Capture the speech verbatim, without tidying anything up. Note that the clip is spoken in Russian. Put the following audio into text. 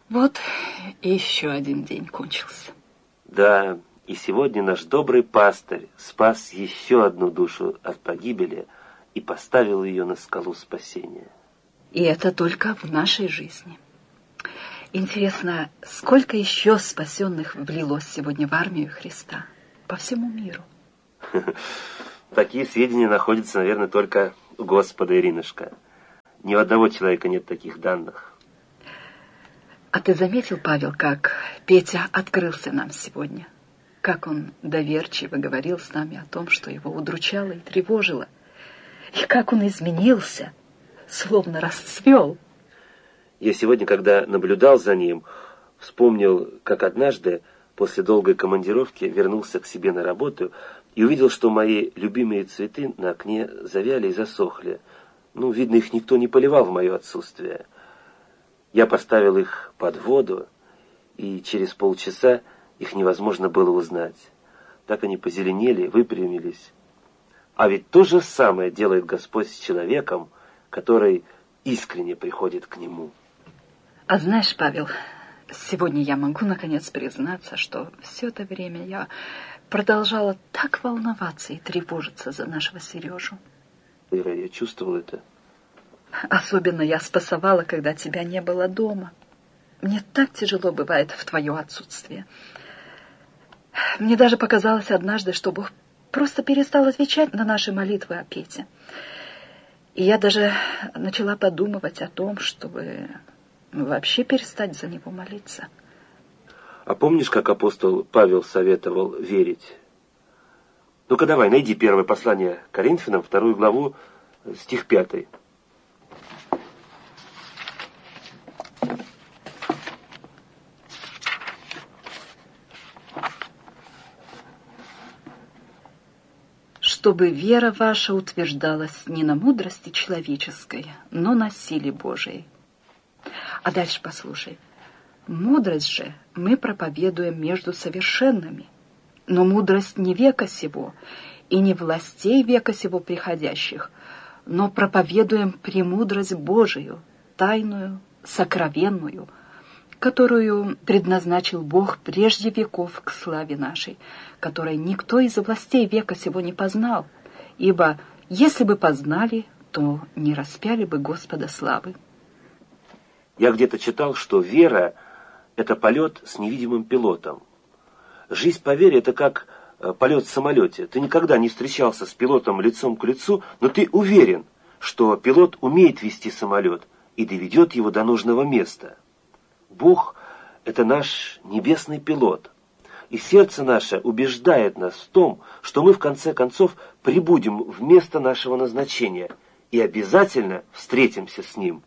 Вот и еще один день кончился. Да, и сегодня наш добрый пастырь спас еще одну душу от погибели и поставил ее на скалу спасения. И это только в нашей жизни. Интересно, сколько еще спасенных влилось сегодня в армию Христа по всему миру? Такие сведения находятся, наверное, только у Господа, Иринушка. Ни у одного человека нет таких данных. А ты заметил, Павел, как Петя открылся нам сегодня? Как он доверчиво говорил с нами о том, что его удручало и тревожило. И как он изменился, словно расцвел. Я сегодня, когда наблюдал за ним, вспомнил, как однажды после долгой командировки вернулся к себе на работу и увидел, что мои любимые цветы на окне завяли и засохли. Ну, видно, их никто не поливал в мое отсутствие. Я поставил их под воду, и через полчаса их невозможно было узнать. Так они позеленели, выпрямились. А ведь то же самое делает Господь с человеком, который искренне приходит к Нему. А знаешь, Павел, сегодня я могу наконец признаться, что все это время я продолжала так волноваться и тревожиться за нашего Сережу. Ира, я чувствовал это. Особенно я спасовала, когда тебя не было дома. Мне так тяжело бывает в твое отсутствие. Мне даже показалось однажды, что Бог просто перестал отвечать на наши молитвы о Пете. И я даже начала подумывать о том, чтобы вообще перестать за него молиться. А помнишь, как апостол Павел советовал верить? Ну-ка давай, найди первое послание Коринфянам, вторую главу, стих пятый. Чтобы вера ваша утверждалась не на мудрости человеческой, но на силе Божией. А дальше послушай. Мудрость же мы проповедуем между совершенными, но мудрость не века сего и не властей века сего приходящих, но проповедуем премудрость Божию, тайную, сокровенную, которую предназначил Бог прежде веков к славе нашей, которой никто из властей века сего не познал, ибо если бы познали, то не распяли бы Господа славы. Я где-то читал, что вера — это полет с невидимым пилотом. Жизнь по вере — это как полет в самолете. Ты никогда не встречался с пилотом лицом к лицу, но ты уверен, что пилот умеет вести самолет и доведет его до нужного места. Бог — это наш небесный пилот, и сердце наше убеждает нас в том, что мы в конце концов прибудем в место нашего назначения и обязательно встретимся с Ним.